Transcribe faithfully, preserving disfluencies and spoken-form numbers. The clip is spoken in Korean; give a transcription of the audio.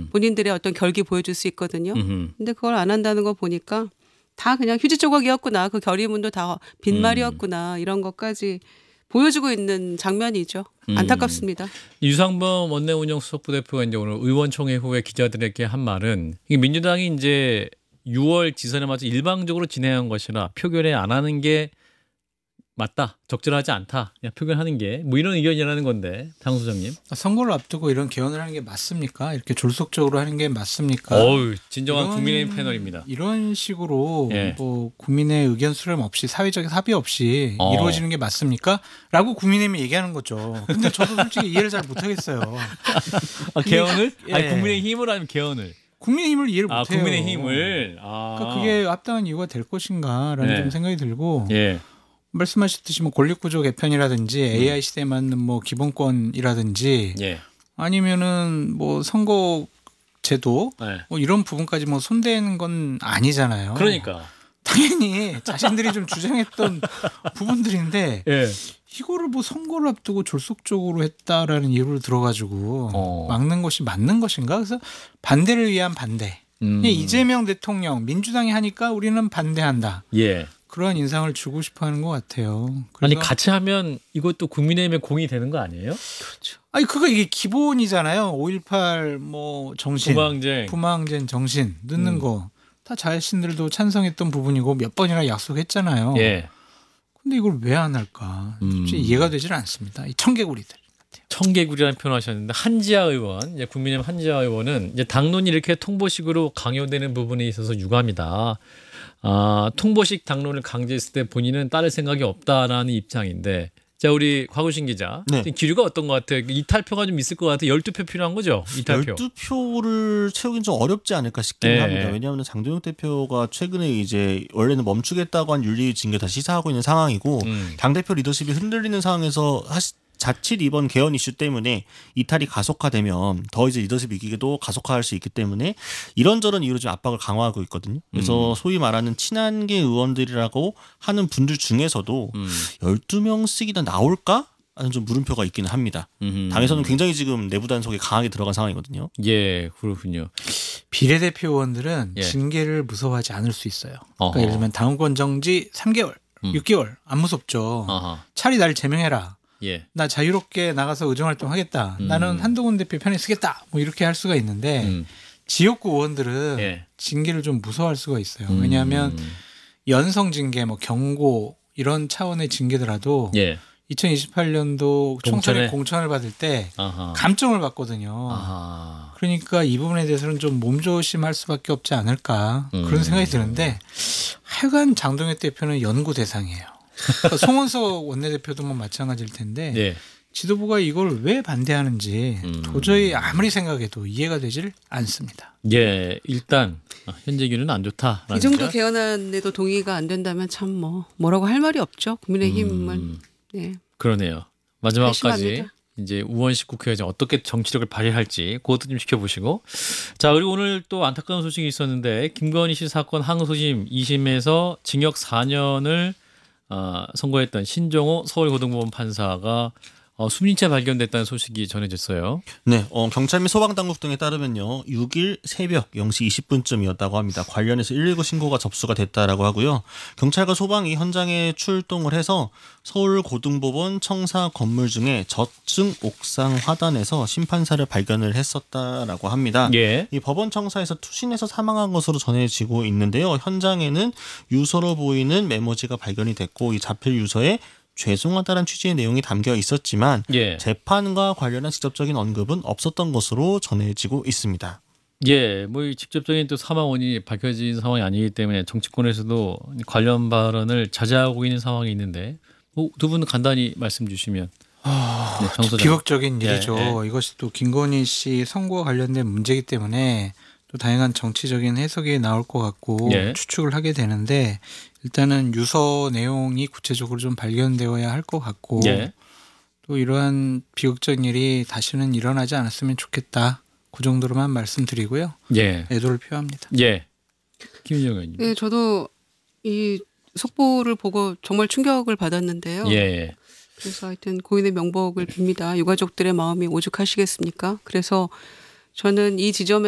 본인들의 어떤 결기 보여줄 수 있거든요. 음흠. 근데 그걸 안 한다는 거 보니까 다 그냥 휴지 조각이었구나. 그 결의문도 다 빈말이었구나. 음. 이런 것까지 보여주고 있는 장면이죠. 음. 안타깝습니다. 유상범 원내운영수석 부대표가 이제 오늘 의원총회 후에 기자들에게 한 말은 이게 민주당이 이제 유월 지선에 맞춰 일방적으로 진행한 것이라 표결에 안 하는 게 맞다. 적절하지 않다. 그냥 표결하는 게 뭐 이런 의견이라는 건데 장 소장님. 선거를 앞두고 이런 개헌을 하는 게 맞습니까? 이렇게 졸속적으로 하는 게 맞습니까? 어우, 진정한 이런, 국민의힘 패널입니다. 이런 식으로 예. 뭐 국민의 의견 수렴 없이 사회적 합의 없이 어. 이루어지는 게 맞습니까? 라고 국민의힘이 얘기하는 거죠. 근데 저도 솔직히 이해를 잘 못하겠어요. 아, 개헌을? 예. 아니 국민의힘을 아니면 개헌을? 국민의힘을 이해를 아, 못해요. 국민의힘을. 아. 그러니까 그게 합당한 이유가 될 것인가라는 네. 좀 생각이 들고 예. 말씀하셨듯이 뭐 권력구조 개편이라든지 에이아이 시대에 맞는 뭐 기본권이라든지 예. 아니면은 뭐 선거 제도 네. 뭐 이런 부분까지 뭐 손대는 건 아니잖아요. 그러니까. 당연히 자신들이 좀 주장했던 부분들인데 예. 이거를 뭐 선거를 앞두고 졸속적으로 했다라는 이유를 들어가지고 어. 막는 것이 맞는 것인가? 그래서 반대를 위한 반대. 음. 이재명 대통령 민주당이 하니까 우리는 반대한다. 예. 그러한 인상을 주고 싶어하는 것 같아요. 아니 그래서 같이 하면 이것도 국민의힘의 공이 되는 거 아니에요? 그렇죠. 아니 그거 이게 기본이잖아요. 오일팔 뭐 정신, 부망쟁. 부망쟁 정신 넣는 음. 거 다 자신들도 찬성했던 부분이고 몇 번이나 약속했잖아요. 예. 근데 이걸 왜 안 할까? 음. 이해가 되질 않습니다. 이 청개구리들. 청개구리라는 표현을 하셨는데 한지아 의원, 이제 국민의힘 한지아 의원은 이제 당론이 이렇게 통보식으로 강요되는 부분에 있어서 유감이다. 아, 통보식 당론을 강제했을 때 본인은 따를 생각이 없다라는 입장인데, 자 우리 곽우신 기자, 네. 기류가 어떤 것 같아요? 이탈표가 좀 있을 것 같아요. 열두 표 필요한 거죠? 이탈표. 열두 표를 채우긴 좀 어렵지 않을까 싶긴 네. 합니다. 왜냐하면 장동혁 대표가 최근에 이제 원래는 멈추겠다고 한 윤리 징계 다시 시사하고 있는 상황이고 음. 당대표 리더십이 흔들리는 상황에서 사실 자칫 이번 개헌 이슈 때문에 이탈이 가속화되면 더 이제 리더십 위기도 가속화할 수 있기 때문에 이런저런 이유로 좀 압박을 강화하고 있거든요. 그래서 음. 소위 말하는 친한계 의원들이라고 하는 분들 중에서도 음. 열두 명씩이나 나올까? 하는 좀 물음표가 있기는 합니다. 음. 당에서는 굉장히 지금 내부 단속에 강하게 들어간 상황이거든요. 예, 그렇군요. 비례대표 의원들은 예. 징계를 무서워하지 않을 수 있어요. 어허. 그러니까 예를 들면 당원권 정지 삼 개월, 음. 육 개월 안 무섭죠. 아하. 차라리 날 제명해라. 예. 나 자유롭게 나가서 의정활동하겠다. 음. 나는 한동훈 대표 편에 쓰겠다. 뭐 이렇게 할 수가 있는데 음. 지역구 의원들은 예. 징계를 좀 무서워할 수가 있어요. 음. 왜냐하면 연성 징계, 뭐 경고 이런 차원의 징계더라도 예. 이천이십팔 년도 공천에? 총선에 공천을 받을 때 아하. 감점을 받거든요. 아하. 그러니까 이 부분에 대해서는 좀 몸조심할 수밖에 없지 않을까 음. 그런 생각이 드는데 하여간 장동혁 대표는 연구 대상이에요. 그러니까 송원석 원내대표도 뭐 마찬가지일 텐데 예. 지도부가 이걸 왜 반대하는지 음. 도저히 아무리 생각해도 이해가 되질 않습니다. 예, 일단 현재 기류는 안 좋다. 이 정도 개헌안에도 동의가 안 된다면 참 뭐 뭐라고 할 말이 없죠. 국민의힘은. 음, 네. 그러네요. 마지막까지 회심합니다. 이제 우원식 국회의장 어떻게 정치력을 발휘할지 그것도 좀 지켜보시고. 자, 그리고 오늘 또 안타까운 소식이 있었는데 김건희 씨 사건 항소심 이 심에서 징역 사 년을 어, 선고했던 신종호 서울고등법원 판사가 어, 숨진채 발견됐다는 소식이 전해졌어요. 네, 어, 경찰 및 소방당국 등에 따르면요, 육 일 새벽 영 시 이십 분쯤이었다고 합니다. 관련해서 일일구 신고가 접수가 됐다라고 하고요. 경찰과 소방이 현장에 출동을 해서 서울고등법원 청사 건물 중에 저층 옥상 화단에서 심판사를 발견을 했었다라고 합니다. 예. 이 법원 청사에서 투신해서 사망한 것으로 전해지고 있는데요. 현장에는 유서로 보이는 메모지가 발견이 됐고 이 자필 유서에 죄송하다는 취지의 내용이 담겨 있었지만 예. 재판과 관련한 직접적인 언급은 없었던 것으로 전해지고 있습니다. 예, 뭐 이 직접적인 또 사망 원인이 밝혀진 상황이 아니기 때문에 정치권에서도 관련 발언을 자제하고 있는 상황이 있는데 뭐 두 분 간단히 말씀 주시면. 아, 네, 장 소장. 비극적인 예, 일이죠. 예. 이것이 또 김건희 씨 선거와 관련된 문제이기 때문에 또 다양한 정치적인 해석이 나올 것 같고 예. 추측을 하게 되는데 일단은 유서 내용이 구체적으로 좀 발견되어야 할 것 같고 예. 또 이러한 비극적인 일이 다시는 일어나지 않았으면 좋겠다. 그 정도로만 말씀드리고요. 예. 애도를 표합니다. 예. 김윤정 의원님. 네, 저도 이 속보를 보고 정말 충격을 받았는데요. 예. 그래서 하여튼 고인의 명복을 빕니다. 유가족들의 마음이 오죽하시겠습니까? 그래서 저는 이 지점에